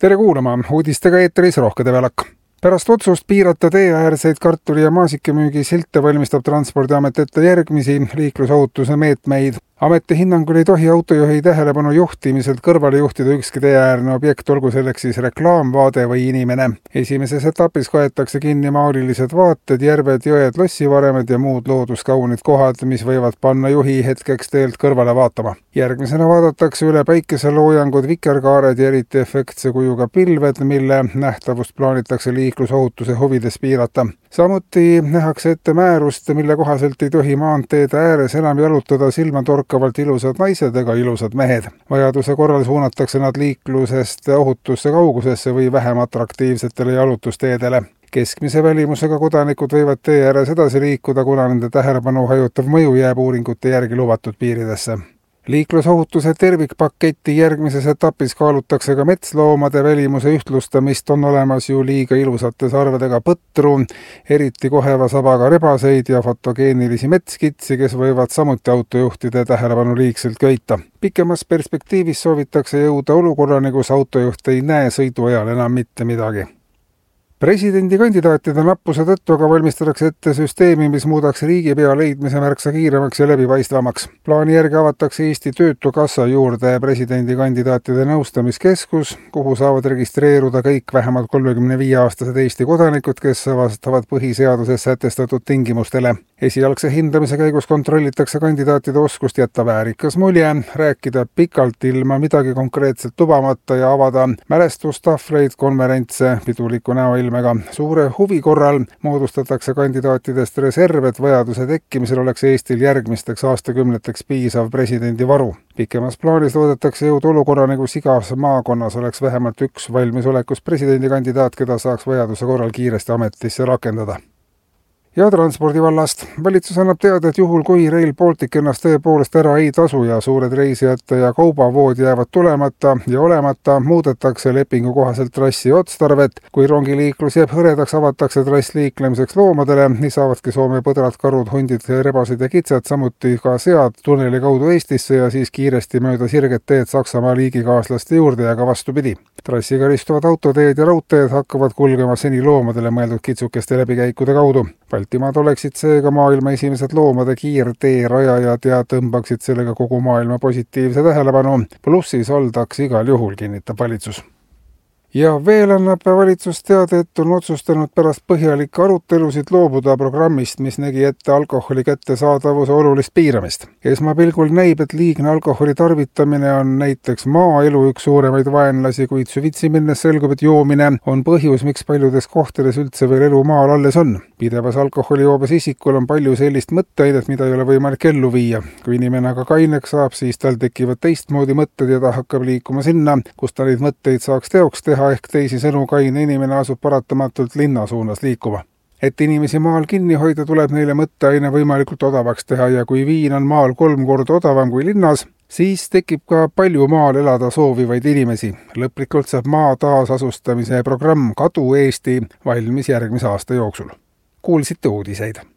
Tere kuulama, uudistega eetris Rohkede Välak. Pärast otsust piirata teeäärseid kartuli- ja maasikemüügi silte valmistab Transpordiamet ette järgmisi liiklusohutuse meetmeid. Ameti hinnangul ei tohi autojuhi tähelepanu juhtimiselt kõrvale juhtida ükski teeäärne objekt, olgu selleks siis reklaamvaade või inimene. Esimeses etapis kaetakse kinni maalilised vaated, järved, jõed, lossivaremed ja muud looduskaunid kohad, mis võivad panna juhi hetkeks teelt kõrvale vaatama. Järgmisena vaadatakse üle päikeseloojangud, vikerkaared ja eriti efektse kujuga pilved, mille nähtavust plaanitakse liiklusohutuse huvides piirata. Samuti nähakse ette määrust, mille kohaselt ei tohi maanteede ääres enam jalutada silmatorkavalt ilusad naised ega ilusad mehed. Vajaduse korral suunatakse nad liiklusest ohutusse kaugusesse või vähem atraktiivsetele jalutusteedele. Keskmise välimusega kodanikud võivad tee ääres edasi liikuda, kuna nende tähelepanu hajutav mõju jääb uuringute järgi lubatud piiridesse. Liiklusohutuse tervikpaketti järgmises etapis kaalutakse ka metsloomade välimuse ühtlustamist, on olemas ju liiga ilusate sarvedega põtru, eriti koheva sabaga rebaseid ja fotogeenilisi metskitsi, kes võivad samuti autojuhtide tähelepanu liigselt köita. Pikemas perspektiivis soovitakse jõuda olukorrani, kus autojuht ei näe sõidu ajal enam mitte midagi. Presidendikandidaatide nappuse tõttu aga valmistatakse ette süsteemi, mis muudaks riigipea leidmise märksa kiiremaks ja läbipaistvamaks. Plaani järgi avatakse Eesti Töötukassa juurde presidendikandidaatide nõustamiskeskus, kuhu saavad registreeruda kõik vähemalt 35-aastased Eesti kodanikud, kes vastavad põhiseaduses sätestatud tingimustele. Esialgse hindamise käigus kontrollitakse kandidaatide oskust jätta väärikas mulje, rääkida pikalt ilma midagi konkreetselt lubamata ja avada mälestustahvleid, konverentse piduliku näoilmega. Suure huvi korral moodustatakse kandidaatidest reserv, et vajaduse tekkimisel oleks Eestil järgmisteks aastakümneteks piisav presidendivaru. Pikemas plaanis loodetakse jõuda olukorrani, kus igas maakonnas oleks vähemalt üks valmisolekus presidendikandidaat, keda saaks vajaduse korral kiiresti ametisse rakendada. Ja transpordivallast. Valitsus annab teada, et juhul kui Rail Baltic ennast tõepoolest ära ei tasu ja suured reisijate ja kaubavood jäävad tulemata ja olemata, muudetakse lepingu kohaselt trassi otstarvet. Kui rongiliiklus jääb hõredaks, avatakse trass liiklemiseks loomadele, nii saavadki Soome põdrad, karud, hundid, rebasid ja kitsed, samuti ka sead tunneli kaudu Eestisse ja siis kiiresti mööda sirget teed Saksamaa liigikaaslaste juurde ja ka vastupidi. Trassiga ristuvad autoteed ja raudteed hakkavad kulgema seni loomadele mõeldud kitsukeste läbikäikude kaudu. Baltimaad oleksid seega maailma esimesed loomade kiirtee rajajad ja tõmbaksid sellega kogu maailma positiivse tähelepanu. Plussis oldaks igal juhul, kinnitab valitsus. Ja veel annab valitsus teada, et on otsustanud pärast põhjalikke arutelusid loobuda programmist, mis nägi ette alkoholi kättesaadavuse olulist piiramist. Esmapilgul näib, et liigne alkoholi tarvitamine on näiteks maaelu üks suuremaid vaenlasi, kuid süvitsi minnes selgub, et joomine on põhjus, miks paljudes kohtades üldse veel elu maal alles on. Pidevas alkoholijoobes isikul on palju sellist mõtteainet, mida ei ole võimalik ellu viia. Kui inimene aga kaineks saab, siis tal tekivad teistmoodi mõtted ja ta hakkab liikuma sinna, kus ta neid mõtteid saaks teoks teha, ehk teisi sõnu kaine inimene asub paratamatult linna suunas liikuma. Et inimesi maal kinni hoida, tuleb neile mõtteaine võimalikult odavaks teha ja kui viin on maal 3 korda odavam kui linnas, siis tekib ka palju maal elada soovivaid inimesi. Lõplikult saab maa taasasustamise programm Kadu Eesti valmis järgmise aasta jooksul. Kuulsite uudiseid.